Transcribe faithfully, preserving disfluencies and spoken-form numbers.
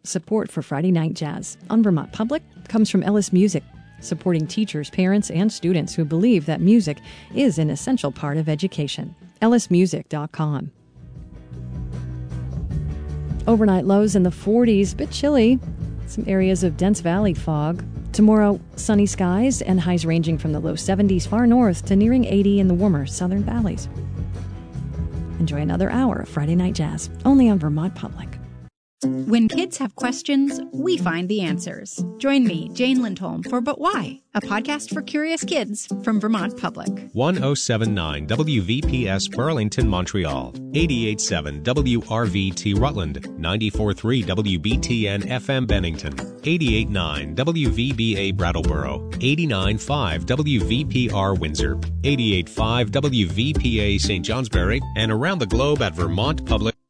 Support for Friday Night Jazz on Vermont Public comes from Ellis Music, supporting teachers, parents, and students who believe that music is an essential part of education. ellis music dot com. Overnight lows in the forties, bit chilly. Some areas of dense valley fog. Tomorrow, sunny skies and highs ranging from the low seventies far north to nearing eighty in the warmer southern valleys. Enjoy another hour of Friday Night Jazz, only on Vermont Public. When kids have questions, we find the answers. Join me, Jane Lindholm, for But Why, a podcast for curious kids from Vermont Public. one oh seven point nine W V P S Burlington, Montreal. eighty-eight point seven W R V T Rutland. ninety-four point three W B T N F M Bennington. eighty-eight point nine W V B A Brattleboro. eighty-nine point five W V P R Windsor. eighty-eight point five W V P A Saint Johnsbury. And around the globe at Vermont Public.